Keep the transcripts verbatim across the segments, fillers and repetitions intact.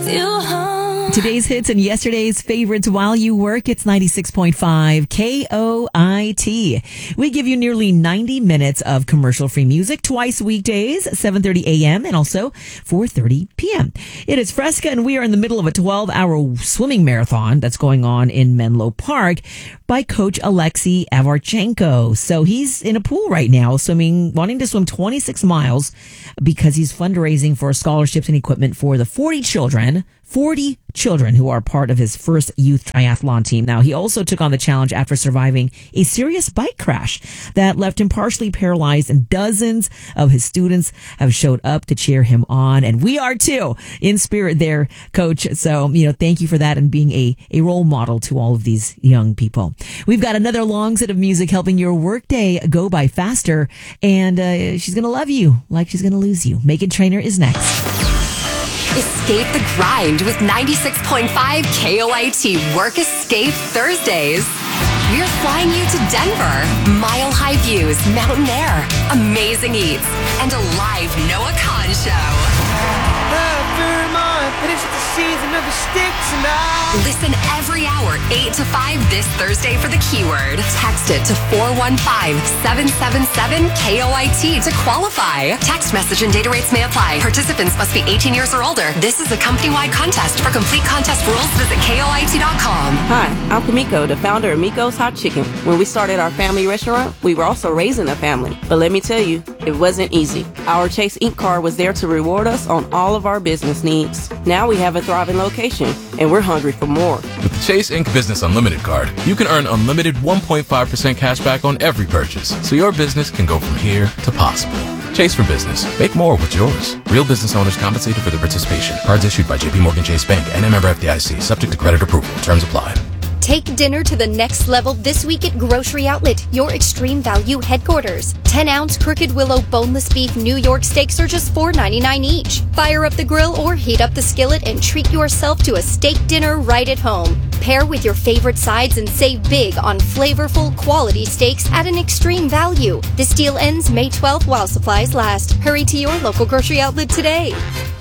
you home. Today's hits and yesterday's favorites while you work. It's ninety-six point five K O I T. We give you nearly ninety minutes of commercial-free music twice weekdays, seven thirty a.m. and also four thirty p.m. It is Fresca, and we are in the middle of a twelve-hour swimming marathon that's going on in Menlo Park by Coach Alexei Avarchenko. So he's in a pool right now, swimming, wanting to swim twenty-six miles because he's fundraising for scholarships and equipment for the forty children, forty children who are part of his first youth triathlon team. Now, he also took on the challenge after surviving a serious bike crash that left him partially paralyzed, and dozens of his students have showed up to cheer him on. And we are too, in spirit there, Coach. So, you know, thank you for that and being a, a role model to all of these young people. We've got another long set of music helping your workday go by faster. And uh, she's going to love you like she's going to lose you. Meghan Trainor is next. Escape the grind with ninety-six point five K O I T Work Escape Thursdays. We're flying you to Denver. Mile high views, mountain air, amazing eats, and a live Noah Khan show. Finish the season of the sticks and I. Listen every hour, eight to five this Thursday for the keyword. Text it to four one five, seven seven seven K O I T to qualify. Text message and data rates may apply. Participants must be eighteen years or older. This is a company-wide contest. For complete contest rules, visit K O I T dot com. Hi, I'm Kamiko, the founder of Miko's Hot Chicken. When we started our family restaurant, we were also raising a family. But let me tell you, it wasn't easy. Our Chase Incorporated card was there to reward us on all of our business needs. Now we have a thriving location, and we're hungry for more. With the Chase Incorporated Business Unlimited card, you can earn unlimited one point five percent cash back on every purchase, so your business can go from here to possible. Chase for Business. Make more with yours. Real business owners compensated for their participation. Cards issued by J P Morgan Chase Bank and a member F D I C. Subject to credit approval. Terms apply. Take dinner to the next level this week at Grocery Outlet, your extreme value headquarters. ten ounce Crooked Willow boneless beef New York steaks are just four ninety-nine each. Fire up the grill or heat up the skillet and treat yourself to a steak dinner right at home. Pair with your favorite sides and save big on flavorful, quality steaks at an extreme value. This deal ends May twelfth while supplies last. Hurry to your local Grocery Outlet today.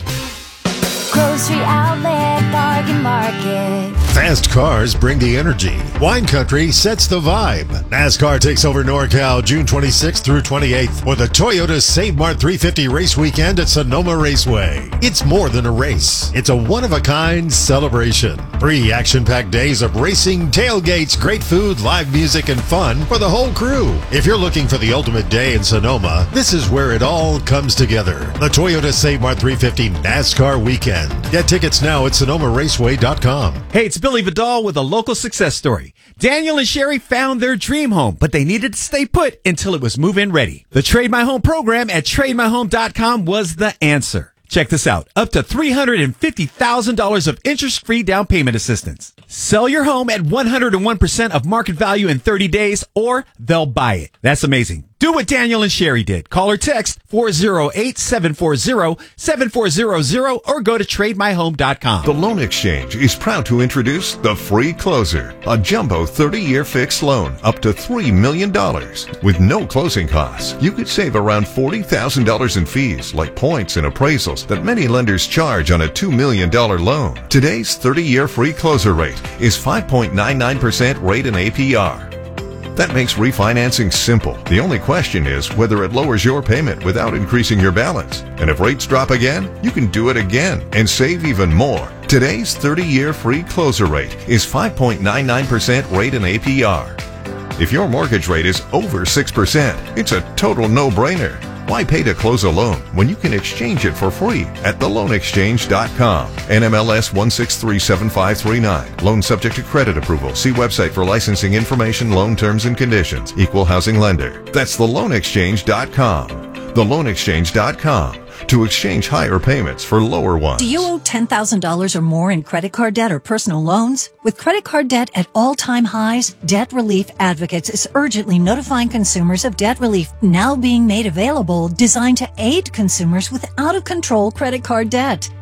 Grocery Outlet Bargain Market. Fast cars bring the energy. Wine Country sets the vibe. NASCAR takes over NorCal June twenty-sixth through twenty-eighth for the Toyota Save Mart three fifty race weekend at Sonoma Raceway. It's more than a race. It's a one-of-a-kind celebration. Three action-packed days of racing, tailgates, great food, live music, and fun for the whole crew. If you're looking for the ultimate day in Sonoma, this is where it all comes together. The Toyota Save Mart three fifty NASCAR weekend. Get tickets now at Sonoma Raceway dot com. Hey, it's Billy Vidal with a local success story. Daniel and Sherry found their dream home, but they needed to stay put until it was move-in ready. The Trade My Home program at trade my home dot com was the answer. Check this out. Up to three hundred fifty thousand dollars of interest-free down payment assistance. Sell your home at one hundred one percent of market value in thirty days, or they'll buy it. That's amazing. Do what Daniel and Sherry did. Call or text four oh eight, seven four zero, seven four zero zero or go to trade my home dot com. The Loan Exchange is proud to introduce the Free Closer, a jumbo thirty-year fixed loan up to three million dollars. With no closing costs, you could save around forty thousand dollars in fees like points and appraisals that many lenders charge on a two million dollars loan. Today's thirty-year Free Closer rate is five point nine nine percent rate and A P R. That makes refinancing simple. The only question is whether it lowers your payment without increasing your balance. And if rates drop again, you can do it again and save even more. Today's thirty-year Free Closer rate is five point nine nine percent rate and A P R. If your mortgage rate is over six percent, it's a total no-brainer. Why pay to close a loan when you can exchange it for free at the loan exchange dot com? N M L S one six three seven five three nine. Loan subject to credit approval. See website for licensing information, loan terms and conditions. Equal housing lender. That's the loan exchange dot com. the loan exchange dot com. To exchange higher payments for lower ones. Do you owe ten thousand dollars or more in credit card debt or personal loans? With credit card debt at all-time highs, Debt Relief Advocates is urgently notifying consumers of debt relief now being made available, designed to aid consumers with out-of-control credit card debt.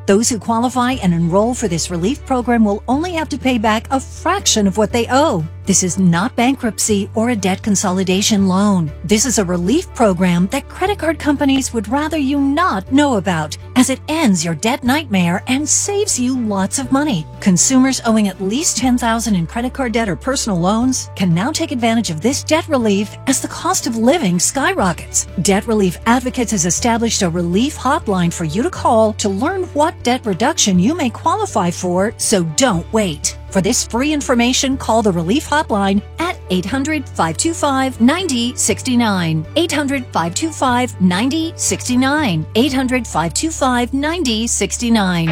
Those who qualify and enroll for this relief program will only have to pay back a fraction of what they owe. This is not bankruptcy or a debt consolidation loan. This is a relief program that credit card companies would rather you not know about, as it ends your debt nightmare and saves you lots of money. Consumers owing at least ten thousand dollars in credit card debt or personal loans can now take advantage of this debt relief as the cost of living skyrockets. Debt Relief Advocates has established a relief hotline for you to call to learn what debt reduction you may qualify for, so don't wait. For this free information, call the Relief Hotline at eight hundred, five two five, nine zero six nine. eight hundred, five two five, nine zero six nine. eight hundred, five two five, nine zero six nine.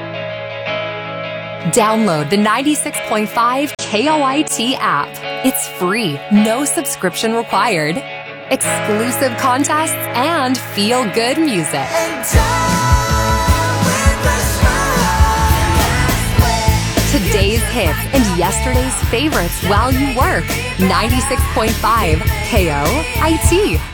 Download the ninety-six point five K O I T app. It's free, no subscription required. Exclusive contests and feel-good music. Today's hits and yesterday's favorites while you work. ninety-six point five K O I T.